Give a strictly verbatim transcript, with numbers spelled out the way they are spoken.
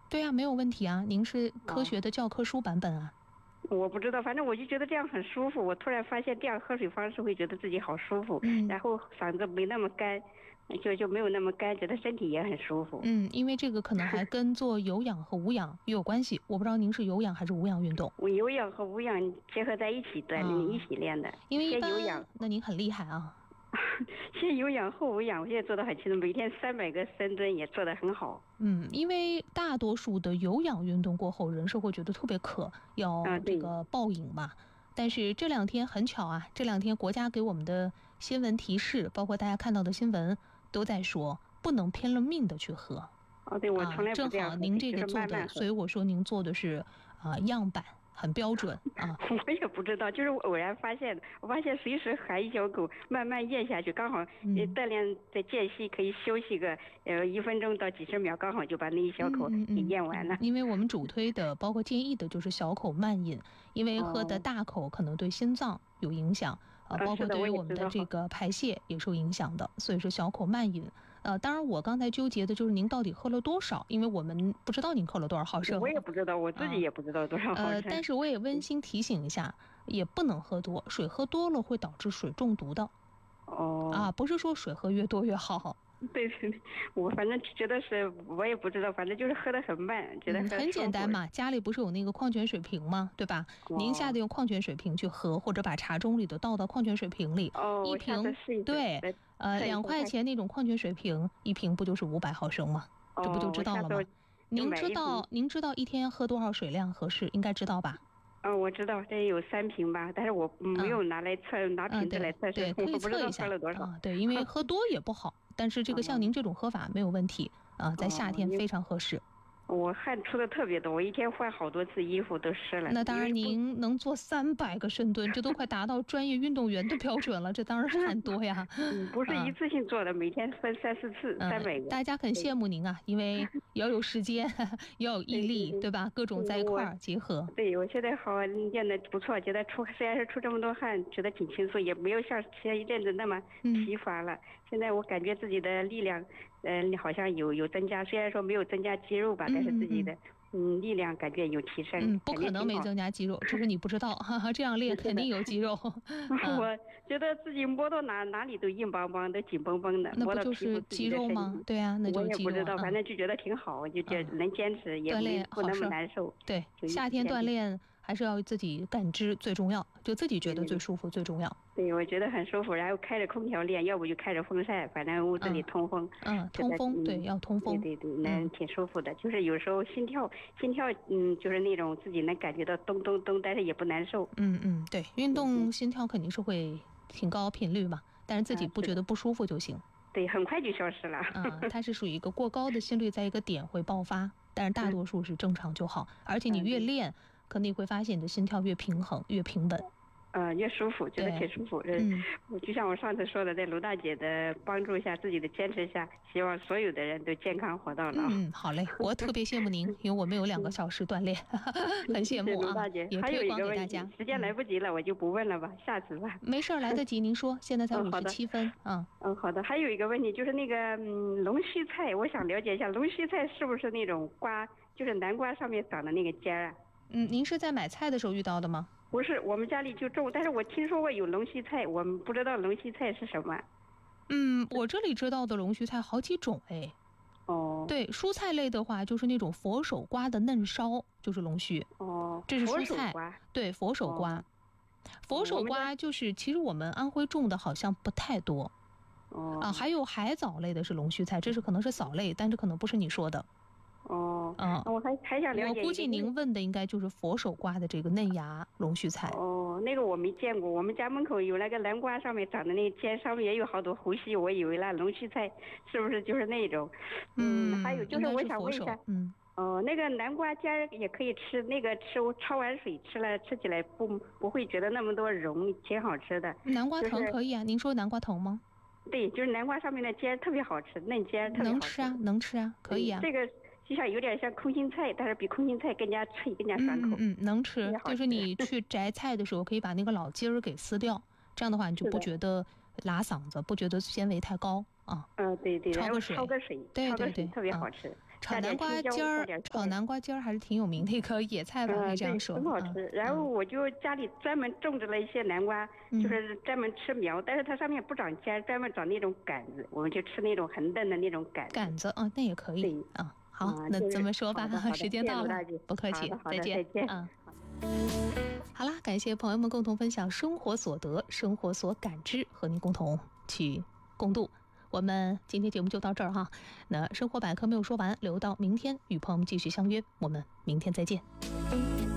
对啊，没有问题啊。您是科学的教科书版本啊。 哦、我不知道，反正我就觉得这样很舒服。我突然发现这样喝水方式会觉得自己好舒服， 嗯， 然后嗓子没那么干，就就没有那么干，觉得身体也很舒服。 嗯，因为这个可能还跟做有氧和无氧也有关系。我不知道您是有氧还是无氧运动？ 我有氧和无氧结合在一起锻炼、啊，一起练的。 因为一般先有氧， 那您很厉害啊。 先有氧后无氧，我现在做的很轻松，每天三百个深蹲也做得很好。 嗯，因为大多数的有氧运动过后，人是会觉得特别渴，要这个暴饮嘛。啊、但是这两天很巧啊，这两天国家给我们的新闻提示，包括大家看到的新闻，都在说不能拼了命的去喝。 哦，对，我从来不这样、 啊、正好您这个做的， 慢慢所以我说您做的是啊、呃、样板。很标准啊！ 我也不知道，就是我偶然发现的。我发现随时含一小口，慢慢咽下去，刚好锻炼的间隙可以休息个呃一分钟到几十秒，刚好就把那一小口给咽完了。 嗯嗯嗯、因为我们主推的，包括建议的就是小口慢饮，因为喝的大口可能对心脏有影响。呃，包括对于我们的这个排泄也受影响的，所以说小口慢饮。呃，当然我刚才纠结的就是您到底喝了多少，因为我们不知道您喝了多少毫升。 我也不知道，我自己也不知道多少毫升。 呃，但是我也温馨提醒一下，也不能喝多，水喝多了会导致水中毒的。 哦。 啊，不是说水喝越多越好。 对对对，我反正觉得是，我也不知道，反正就是喝得很慢，觉得很、 嗯、很简单嘛。家里不是有那个矿泉水瓶吗？对吧？哦、您下次用矿泉水瓶去喝，或者把茶盅里的倒到矿泉水瓶里， 哦、 一瓶一对，呃，两块钱那种矿泉水瓶，一瓶不就是五百毫升吗？ 哦、 这不就知道了吗？您知道您知道一天喝多少水量合适？应该知道吧？ 嗯、哦，我知道，这有三瓶吧，但是我没有拿来测，嗯、拿瓶子来测试， 对，对可以测一下喝了多少啊。对，因为喝多也不好。但是这个像您这种喝法没有问题啊，在夏天非常合适。 我汗出的特别多，我一天换好多次衣服都湿了。 那当然，您能做三百个深蹲，这都快达到专业运动员的标准了，这当然汗多呀。 嗯，不是一次性做的，啊、每天分三四次，三百个。 大家很羡慕您啊，因为要有时间，要有毅力， 对, 对吧？各种在一块儿结合。 对，我现在好练的不错，觉得出虽然是出这么多汗，觉得挺轻松，也没有像前一阵子那么疲乏了。嗯、现在我感觉自己的力量，嗯、呃，好像有有增加，虽然说没有增加肌肉吧，但是自己的。嗯，力量感觉有提升。 嗯，不可能没增加肌肉，只是你不知道，哈哈，这样练肯定有肌肉。 我觉得自己摸到哪哪里都硬邦邦的、紧绷绷的， 那不就是肌肉吗？对啊，那就是肌肉。 我也不知道，反正就觉得挺好，就觉得能坚持，也没不那么难受。 对，夏天锻炼还是要自己感知最重要，就自己觉得最舒服最重要。 对，我觉得很舒服，然后开着空调练，要不就开着风扇，反正屋子里通风。 嗯，通风，对，要通风。 对对对，能挺舒服的。就是有时候心跳，心跳，嗯，就是那种自己能感觉到咚咚咚，但是也不难受。 嗯嗯，对，运动心跳肯定是会挺高频率嘛，但是自己不觉得不舒服就行。 对，很快就消失了。 啊，它是属于一个过高的心率，在一个点会爆发，但是大多数是正常就好。而且你越练，可能你会发现你的心跳越平衡，越平稳。 呃，越舒服，觉得挺舒服。嗯，我就像我上次说的，在卢大姐的帮助下，自己的坚持下，希望所有的人都健康活到老。 嗯，好嘞，我特别羡慕您，因为我们有两个小时锻炼，很羡慕啊。 卢大姐， 也推广给大家。 时间来不及了，我就不问了吧，下次吧。 没事，来得及，您说，现在才五十七分。 嗯嗯，好的。还有一个问题就是那个嗯龙须菜，我想了解一下，龙须菜是不是那种瓜，就是南瓜上面长的那个尖啊？ 嗯，您是在买菜的时候遇到的吗？ 不是，我们家里就种，但是我听说过有龙须菜，我们不知道龙须菜是什么。 嗯，我这里知道的龙须菜好几种哎。 哦。 对，蔬菜类的话，就是那种佛手瓜的嫩梢，就是龙须。 哦。 这是蔬菜。对，佛手瓜。哦、佛手瓜就是，其实我们安徽种的好像不太多。 哦。 啊，还有海藻类的是龙须菜，这是可能是藻类，但是可能不是你说的。 哦， 嗯， 我还还想了解， 我估计您问的应该就是佛手瓜的这个嫩芽龙须菜。 哦，那个我没见过，我们家门口有那个南瓜，上面长的那个尖上面也有好多胡须，我以为那龙须菜是不是就是那种？ 嗯， 还有就是我想问一下， 嗯， 哦，那个南瓜尖也可以吃，那个吃焯完水吃了，吃起来不不会觉得那么多蓉，挺好吃的。 南瓜藤可以啊，就是、您说南瓜藤吗？ 对，就是南瓜上面的尖特别好吃，嫩尖特别好吃。 能吃啊，能吃啊，可以啊。 这个。就像有点像空心菜，但是比空心菜更加脆，更加爽口。 嗯嗯，能吃。就是你去摘菜的时候，可以把那个老筋儿给撕掉，这样的话你就不觉得拉嗓子，不觉得纤维太高啊。 嗯，对对。 焯个水， 焯个水， 对对对， 特别好吃。 炒南瓜尖儿，炒南瓜尖儿还是挺有名的一个野菜吧，可以这样说。 很好吃。然后我就家里专门种植了一些南瓜，就是专门吃苗，但是它上面不长尖，专门长那种杆子，我们就吃那种很嫩的那种杆子。 杆子啊，那也可以啊。好，那这么说吧，时间到了，不客气，再见。啊。好啦，感谢朋友们共同分享生活所得、生活所感知，和您共同去共度。我们今天节目就到这儿哈。那生活百科没有说完，留到明天与朋友们继续相约。我们明天再见。